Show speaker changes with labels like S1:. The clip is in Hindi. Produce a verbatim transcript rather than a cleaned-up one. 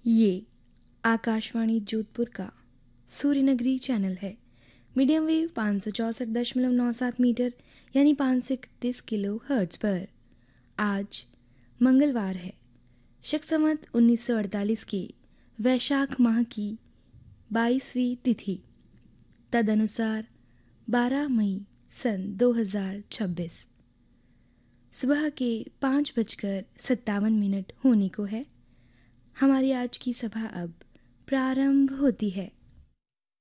S1: ये आकाशवाणी जोधपुर का सूर्यनगरी चैनल है। मीडियम वेव पाँच सौ चौंसठ दशमलव नौ सात मीटर यानी पाँच सौ इकतीस किलो हर्ट्ज पर। आज मंगलवार है, शक संवत उन्नीस सौ अड़तालीस की वैशाख माह की बाईसवीं तिथि, तदनुसार बारह मई सन दो हज़ार छब्बीस। सुबह के पाँच बजकर सत्तावन मिनट होने को है। हमारी आज की सभा अब प्रारंभ होती है।